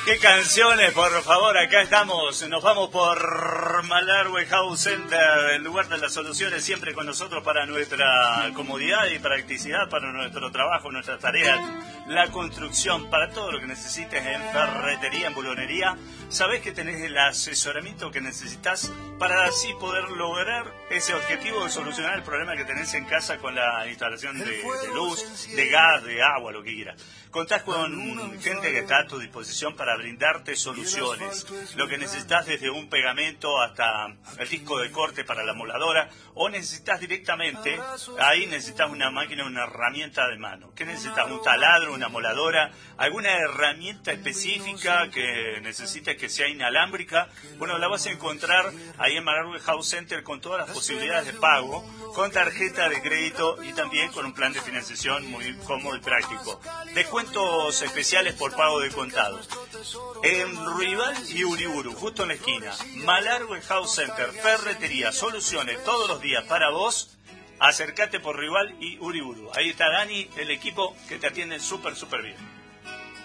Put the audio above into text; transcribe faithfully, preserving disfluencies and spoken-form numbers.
Qué canciones, por favor, acá estamos, nos vamos por Malargüe House Center, el lugar de las soluciones, siempre con nosotros para nuestra comodidad y practicidad, para nuestro trabajo, nuestras tareas, la construcción, para todo lo que necesites en ferretería, en bulonería. Sabés que tenés el asesoramiento que necesitas para así poder lograr ese objetivo de solucionar el problema que tenés en casa con la instalación de, de luz, de gas, de agua, lo que quieras. Contás con gente que está a tu disposición para brindarte soluciones. Lo que necesitas desde un pegamento hasta el disco de corte para la moladora, o necesitas directamente, ahí necesitas una máquina, una herramienta de mano. ¿Qué necesitas? Un taladro, una moladora, alguna herramienta específica que necesites que sea inalámbrica. Bueno, la vas a encontrar ahí en Malargüe House Center con todas las posibilidades de pago, con tarjeta de crédito y también con un plan de financiación muy cómodo y práctico. Descuentos especiales por pago de contado. En Ruibal y Uriburu, justo en la esquina. Malargüe House Center, ferretería, soluciones todos los días para vos. Acércate por Ruibal y Uriburu. Ahí está Dani, el equipo que te atiende súper, súper bien.